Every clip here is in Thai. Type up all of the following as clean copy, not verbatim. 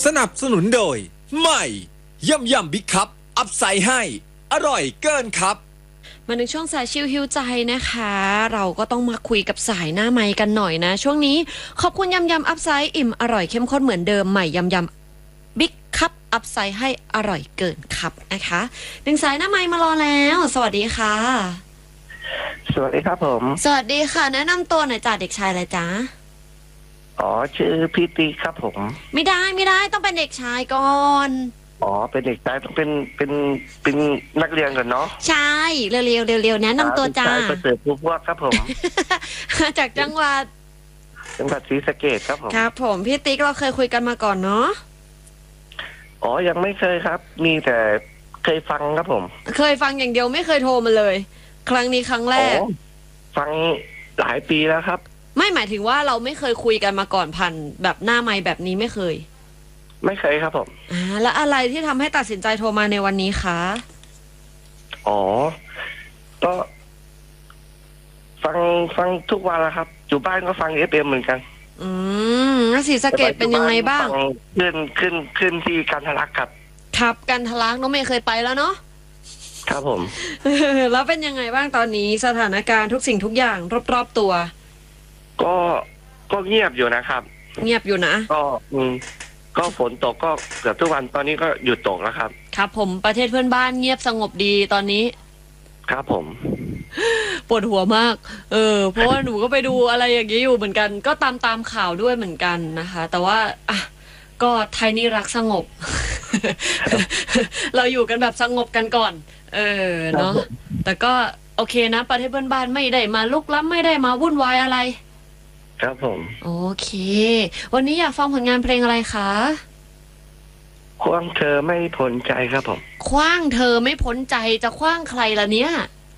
สนับสนุนโดยใหม่ยำบิ๊กคัพอัพไซด์ให้อร่อยเกินครับมาถึงช่วงสายชิลฮิวใจนะคะเราก็ต้องมาคุยกับสายหน้าไมค์กันหน่อยนะช่วงนี้ขอบคุณยำอัพไซด์อิ่มอร่อยเข้มข้นเหมือนเดิมใหม่ยำบิ๊กคัพอัพไซด์ให้อร่อยเกินครับนะคะดึงสายหน้าไมค์มารอแล้วสวัสดีค่ะสวัสดีครับผมสวัสดีค่ะแนะนำตัวหน่อยจ้าเด็กชายอะไรจ๊ะอ๋อชื่อพี่ตีครับผมไม่ได้ต้องเป็นเด็กชายก่อนอ๋อเป็นเด็กชายต้องเป็นนักเรียนก่อนเนาะใช่เร็วแนะนำตัวจ้าประเสริฐภูพวกครับผมจากจังหวัดศรีสะเกษครับผมครับผมพี่ติ๊กเราเคยคุยกันมาก่อนเนาะอ๋อยังไม่เคยครับมีแต่เคยฟังครับผมเคยฟังอย่างเดียวไม่เคยโทรมาเลยครั้งนี้ครั้งแรกฟังหลายปีแล้วครับไม่หมายถึงว่าเราไม่เคยคุยกันมาก่อนพันแบบหน้าไมค์แบบนี้ไม่เคยครับผมแล้วอะไรที่ทำให้ตัดสินใจโทรมาในวันนี้คะอ๋อก็ฟังทุกวันแล้วครับอยู่บ้านก็ฟังFMเหมือนกันศรีสะเกษเป็นยังไงบ้างขึ้นที่กันทะลักครับครับกันทะลักน้องเมย์เคยไปแล้วเนาะครับผมแล้วเป็นยังไงบ้างตอนนี้สถานการณ์ทุกสิ่งทุกอย่างรอบๆตัวก็เงียบอยู่นะครับเงียบอยู่นะก็ฝนตกก็เกือบทุกวันตอนนี้ก็หยุดตกแล้วครับครับผมประเทศเพื่อนบ้านเงียบสงบดีตอนนี้ครับผมปวดหัวมากเพราะว่าหนูก็ไปดูอะไรอย่างนี้อยู่เหมือนกันก็ตามข่าวด้วยเหมือนกันนะคะแต่ว่าก็ไทยนี่รักสงบ เราอยู่กันแบบสงบกันก่อนเนาะแต่ก็โอเคนะประเทศเพื่อนบ้านไม่ได้มาลุกล้ำไม่ได้มาวุ่นวายอะไรครับผมโอเควันนี้อยากฟังผลงานเพลงอะไรคะขว้างเธอไม่พ้นใจครับผมขว้างเธอไม่พ้นใจจะขว้างใครล่ะเนี่ย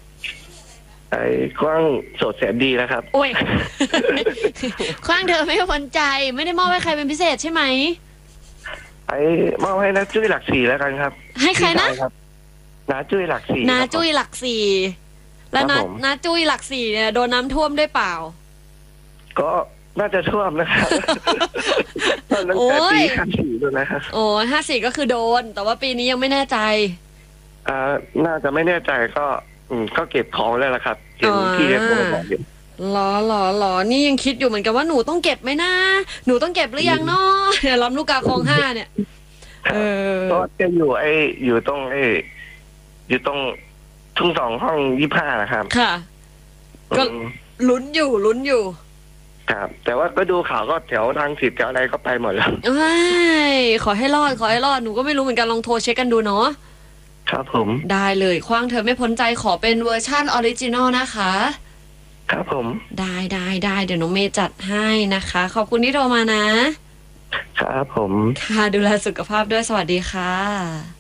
ขว้างโสดแสนดีนะครับโอ้ย ขว้างเธอไม่พ้นใจไม่ได้มอบให้ใครเป็นพิเศษใช่ไหมมอบให้น้าจุ้ยหลักสี่แล้วกันครับให้ใครนะน้าจุ้ยหลักสี่น้าจุ้ยหลักสี่แล้วน้าจุ้ยหลักสี่เนี่ยโดนน้ำท่วมด้วยเปล่าก็น่าจะท่วมนะครับตั้งแต่ปี54ด้วยนะครับโอ้54ก็คือโดนแต่ว่าปีนี้ยังไม่แน่ใจน่าจะไม่แน่ใจก็เก็บของแล้วล่ะครับเก็บที่เรียบร้อยอยู่หรอนี่ยังคิดอยู่เหมือนกันว่าหนูต้องเก็บไหมนะหนูต้องเก็บหรือยังเนาะเนี่ยล้ำลูกกาคลอง5เนี่ยก็จะอยู่ตรงทุ่งสองห้อง25นะครับค่ะก็ลุ้นอยู่ครับแต่ว่าก็ดูข่าวก็แถวทางสิทธิ์แถวอะไรก็ไปหมดแล้วขอให้รอดหนูก็ไม่รู้เหมือนกันลองโทรเช็คกันดูเนาะครับผมได้เลยขว้างเธอไม่พ้นใจขอเป็นเวอร์ชั่นออริจินอลนะคะครับผมได้เดี๋ยวน้องเมย์จัดให้นะคะขอบคุณที่โทรมานะครับผมค่ะดูแลสุขภาพด้วยสวัสดีค่ะ